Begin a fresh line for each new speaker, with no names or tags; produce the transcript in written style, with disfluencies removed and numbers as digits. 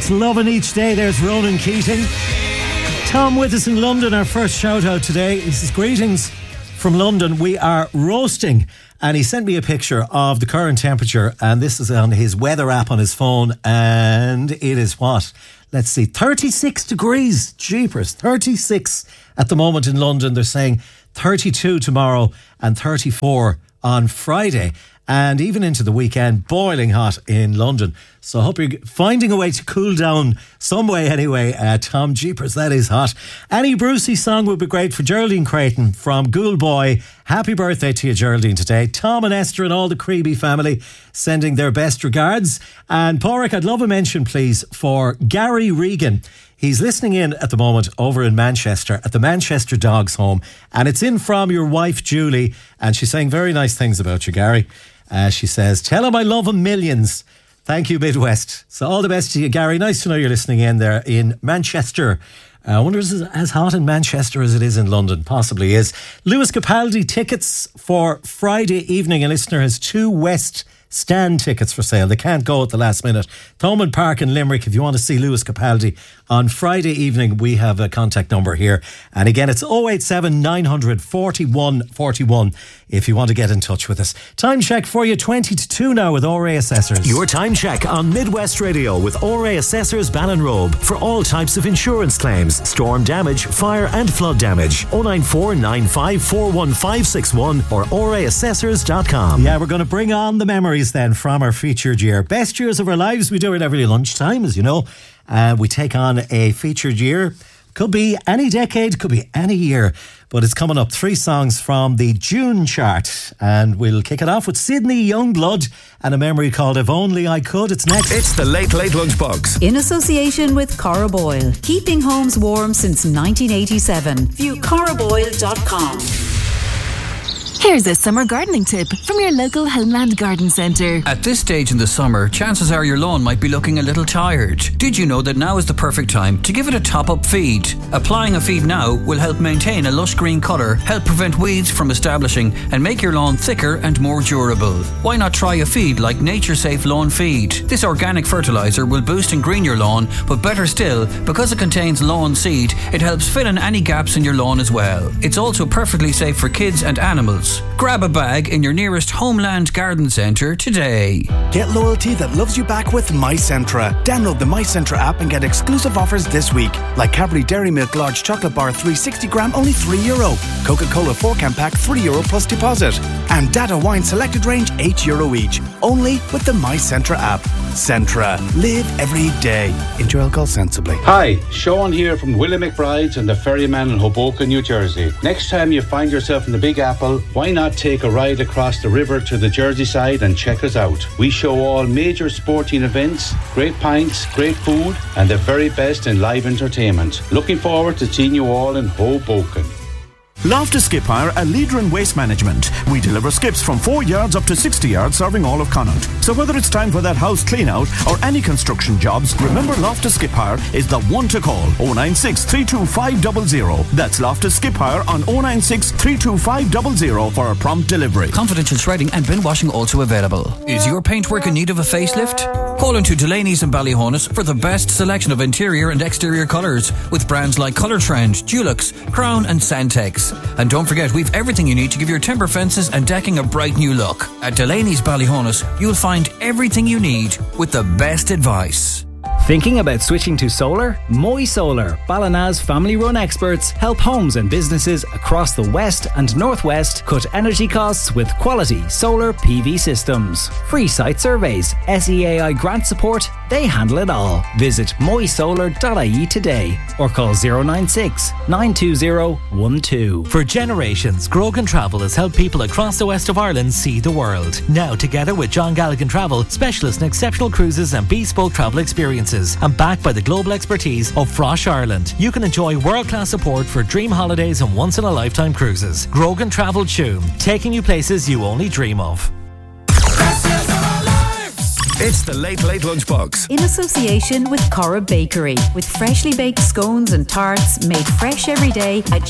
It's Loving Each Day. There's Ronan Keating. Tom with us in London. Our first shout out today. He says, greetings from London. We are roasting. And he sent me a picture of the current temperature, and this is on his weather app on his phone, and it is what? Let's see, 36 degrees. Jeepers, 36 at the moment in London. They're saying 32 tomorrow and 34 on Friday. And even into the weekend, boiling hot in London. So I hope you're finding a way to cool down some way anyway. Tom, jeepers, that is hot. Any Brucey song would be great for Geraldine Creighton from Ghoul Boy. Happy birthday to you, Geraldine, today. Tom and Esther and all the Creeby family sending their best regards. And Porrick, I'd love a mention, please, for Gary Regan. He's listening in at the moment over in Manchester at the Manchester Dogs Home. And it's in from your wife, Julie. And she's saying very nice things about you, Gary. She says, tell him I love him millions. Thank you, Midwest. So all the best to you, Gary. Nice to know you're listening in there in Manchester. I wonder is it as hot in Manchester as it is in London? Possibly is. Lewis Capaldi tickets for Friday evening. A listener has 2 West Stand tickets for sale. They can't go at the last minute. Thomond Park in Limerick. If you want to see Lewis Capaldi on Friday evening, we have a contact number here. And again, it's 087 900 41 41 if you want to get in touch with us. Time check for you, 20 to 2 now with ORA Assessors.
Your time check on Midwest Radio with ORA Assessors Ballinrobe for all types of insurance claims, storm damage, fire and flood damage. 094 95 41561 or oraassessors.com.
Yeah, we're going to bring on the memories then from our featured year. Best years of our lives. We do it every lunchtime, as you know. We take on a featured year. Could be any decade, could be any year. But it's coming up. 3 songs from the June chart. And we'll kick it off with Sydney Youngblood and a memory called If Only I Could. It's next.
It's the Late Late Lunchbox.
In association with Cora Boyle. Keeping homes warm since 1987. View coraboyle.com.
Here's a summer gardening tip from your local Homeland Garden Centre.
At this stage in the summer, chances are your lawn might be looking a little tired. Did you know that now is the perfect time to give it a top-up feed? Applying a feed now will help maintain a lush green colour, help prevent weeds from establishing, and make your lawn thicker and more durable. Why not try a feed like Nature Safe Lawn Feed? This organic fertiliser will boost and green your lawn, but better still, because it contains lawn seed, it helps fill in any gaps in your lawn as well. It's also perfectly safe for kids and animals. Grab a bag in your nearest Homeland Garden Centre today.
Get loyalty that loves you back with MyCentra. Download the MyCentra app and get exclusive offers this week, like Cadbury Dairy Milk Large Chocolate Bar 360 gram, only €3. Coca-Cola 4-can pack, €3 plus deposit. And Data Wine Selected Range, €8 each. Only with the MyCentra app. Centra. Live every day. Enjoy alcohol sensibly.
Hi, Sean here from Willie McBride's and the Ferryman in Hoboken, New Jersey. Next time you find yourself in the Big Apple, why not take a ride across the river to the Jersey side and check us out? We show all major sporting events, great pints, great food, and the very best in live entertainment. Looking forward to seeing you all in Hoboken.
Loftus Skip Hire, a leader in waste management. We deliver skips from 4 yards up to 60 yards, serving all of Connaught. So whether it's time for that house clean out or any construction jobs, remember Loftus Skip Hire is the one to call. 096 325 00. That's Loftus Skip Hire on 096 325 00 for a prompt delivery.
Confidential shredding and bin washing also available. Is your paintwork in need of a facelift? Call into Delaney's in Ballyhonus for the best selection of interior and exterior colours with brands like Colour Trend, Dulux, Crown and Santex. And don't forget, we've everything you need to give your timber fences and decking a bright new look. At Delaney's Ballyhonus, you'll find everything you need with the best advice.
Thinking about switching to solar? Moy Solar, Ballina's family-run experts, help homes and businesses across the West and Northwest cut energy costs with quality solar PV systems. Free site surveys, SEAI grant support, they handle it all. Visit moysolar.ie today or call 096 920 12.
For generations, Grogan Travel has helped people across the west of Ireland see the world. Now, together with John Galligan Travel, specialists in exceptional cruises and bespoke travel experiences, and backed by the global expertise of Frosh Ireland, you can enjoy world-class support for dream holidays and once-in-a-lifetime cruises. Grogan Travel Tuam, taking you places you only dream of.
It's the Late Late Lunchbox.
In association with Cora Bakery, with freshly baked scones and tarts made fresh every day at